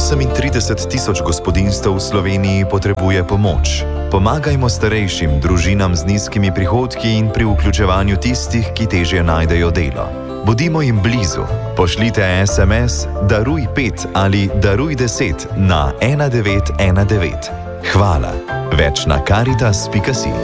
38 000 gospodinjstev v Sloveniji potrebuje pomoč. Pomagajmo starejšim, družinam z nizkimi prihodki in pri vključevanju tistih, ki težje najdejo delo. Bodimo jim blizu. Pošljite SMS Daruj 5 ali Daruj 10 na 1919. Hvala. Več na Caritas.si.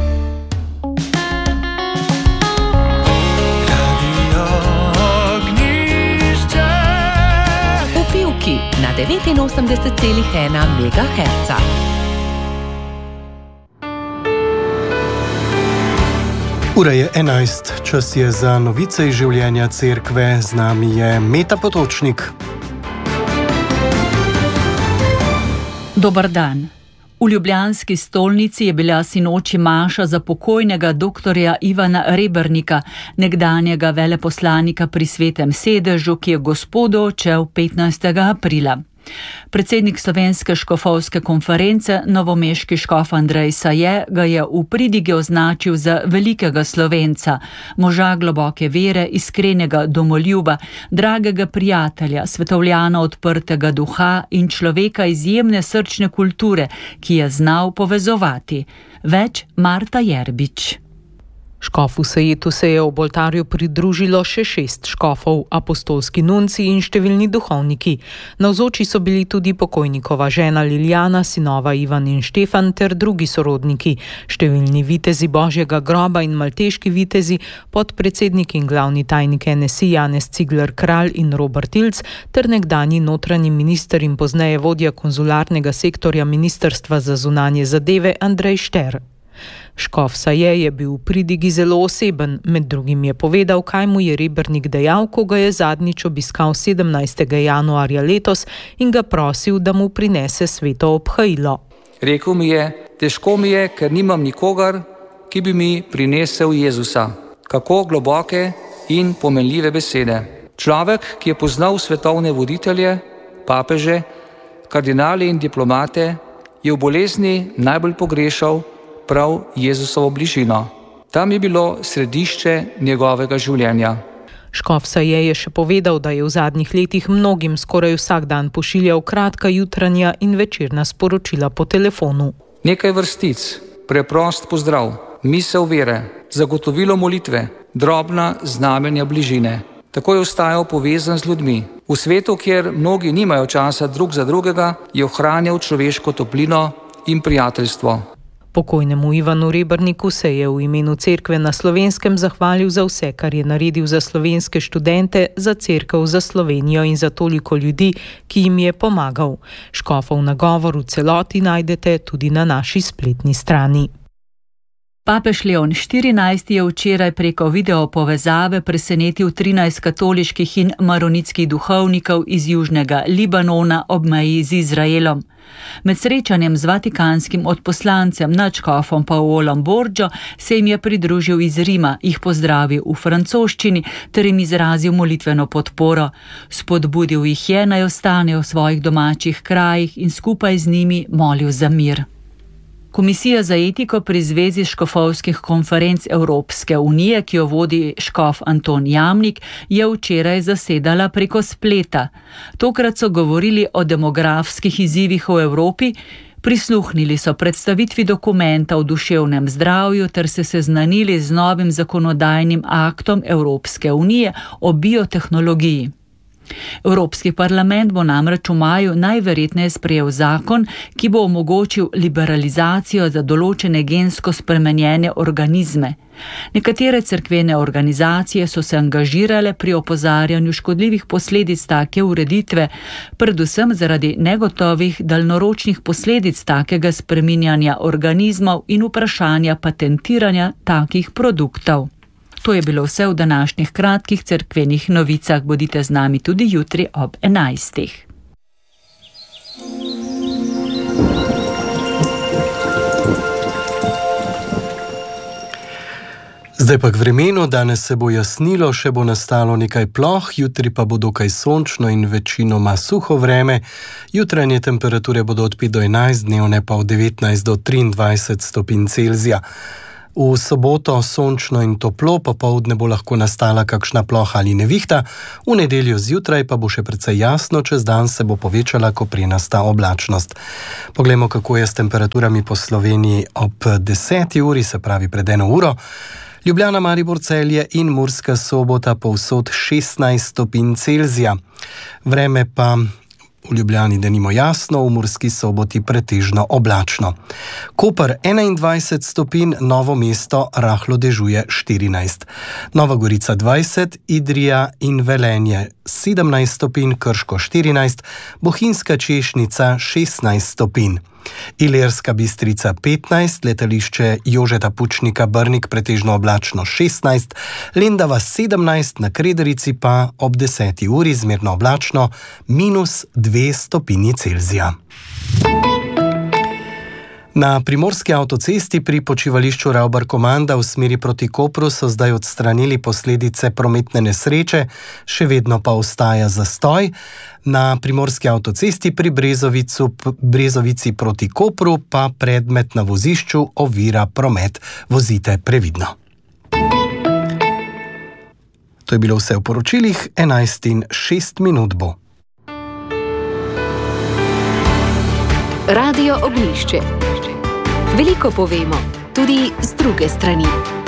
Na 89,1 MHz. Ura je 11, čas je za novice iz življenja cerkve, z nami je Meta Potočnik. Dober dan. V ljubljanski stolnici je bila sinoči maša za pokojnega doktorja Ivana Rebernika, nekdanjega veleposlanika pri Svetem sedežu, ki je Gospodu odšel 15. aprila. Predsednik Slovenske škofovske konference, novomeški škof Andrej Saje, ga je v pridigi označil za velikega Slovenca, moža globoke vere, iskrenega domoljuba, dragega prijatelja, svetovljana odprtega duha in človeka izjemne srčne kulture, ki je znal povezovati. Več Marta Jerbič. Škofu Sajetu se je ob oltarju pridružilo še 6 škofov, apostolski nunci in številni duhovniki. Navzoči so bili tudi pokojnikova žena Liljana, sinova Ivan in Štefan ter drugi sorodniki, številni vitezi Božjega groba in malteški vitezi, podpredsednik in glavni tajnik NSI Janez Cigler Kralj in Robert Ilc ter nekdanji notranji minister in pozneje vodja konzularnega sektorja Ministrstva za zunanje zadeve Andrej Šter. Škof Saje je bil v pridigi zelo oseben, med drugim je povedal, kaj mu je Rebernik dejal, ko ga je zadnjič obiskal 17. januarja letos in ga prosil, da mu prinese sveto obhajilo. Rekel mi je, težko mi je, ker nimam nikogar, ki bi mi prinesel Jezusa. Kako globoke in pomenljive besede. Človek, ki je poznal svetovne voditelje, papeže, kardinale in diplomate, je v bolezni najbolj pogrešal prav Jezusovo bližino. Tam je bilo središče njegovega življenja. Škof Saje je še povedal, da je v zadnjih letih mnogim skoraj vsak dan pošiljal kratka jutranja in večerna sporočila po telefonu. Nekaj vrstic, preprost pozdrav, misel vere, zagotovilo molitve, drobna znamenja bližine. Tako je ostajal povezan z ljudmi. V svetu, kjer mnogi nimajo časa drug za drugega, je ohranjal človeško toplino in prijateljstvo. Pokojnemu Ivanu Reberniku se je v imenu cerkve na Slovenskem zahvalil za vse, kar je naredil za slovenske študente, za cerkev, za Slovenijo in za toliko ljudi, ki jim je pomagal. Škofov nagovor v celoti najdete tudi na naši spletni strani. Papež Leon XIV je včeraj preko video povezave presenetil 13 katoliških in maronitskih duhovnikov iz južnega Libanona ob meji z Izraelom. Med srečanjem z vatikanskim odposlancem nadškofom Paolom Borgio se jim je pridružil iz Rima, jih pozdravil v francoščini ter jim izrazil molitveno podporo. Spodbudil jih je, naj ostanejo v svojih domačih krajih in skupaj z njimi molil za mir. Komisija za etiko pri Zvezi škofovskih konferenc Evropske unije, ki jo vodi škof Anton Jamnik, je včeraj zasedala preko spleta. Tokrat so govorili o demografskih izzivih v Evropi, prisluhnili so predstavitvi dokumenta o duševnem zdravju ter se seznanili z novim zakonodajnim aktom Evropske unije o biotehnologiji. Evropski parlament bo namreč v maju najverjetneje sprejel zakon, ki bo omogočil liberalizacijo za določene gensko spremenjene organizme. Nekatere cerkvene organizacije so se angažirale pri opozarjanju škodljivih posledic take ureditve, predvsem zaradi negotovih daljnoročnih posledic takega spreminjanja organizmov in vprašanja patentiranja takih produktov. To je bilo vse v današnjih kratkih cerkvenih novicah. Bodite z nami tudi jutri ob 11. Zdaj pa k vremenu. Danes se bo jasnilo, še bo nastalo nekaj ploh, jutri pa bo dokaj sončno in večinoma suho vreme. Jutranje temperature bodo od 5 do 11, dnevne pa od 19 do 23 stopinj Celzija. V soboto sončno in toplo, popoldne bo lahko nastala kakšna ploha ali nevihta, v nedeljo zjutraj pa bo še precej jasno, čez dan se bo povečala koprenasta oblačnost. Poglejmo, kako je s temperaturami po Sloveniji ob 10. uri, se pravi pred 1 uro. Ljubljana, Maribor, Celje in Murska Sobota povsod 16 stopinj Celzija. Vreme pa v Ljubljani denimo jasno, v Murski Soboti pretežno oblačno. Koper 21 stopinj, Novo mesto rahlo dežuje 14. Nova Gorica 20, Idrija in Velenje 17 stopinj, Krško 14, Bohinjska Češnica 16 stopinj. Ilirska Bistrica 15, letališče Jožeta Pučnika Brnik pretežno oblačno 16, Lendava 17, na Krederici pa ob 10. uri zmerno oblačno -2 stopinji Celzija. Na primorski avtocesti pri počivališču Ravbar-Komanda v smeri proti Kopru so zdaj odstranili posledice prometne nesreče, še vedno pa ostaja zastoj. Na primorski avtocesti pri Brezovici proti Kopru pa predmet na vozišču ovira promet. Vozite previdno. To je bilo vse v poročilih, 11:06 bo. Radio Ognjišče. Veliko povemo, tudi z druge strani.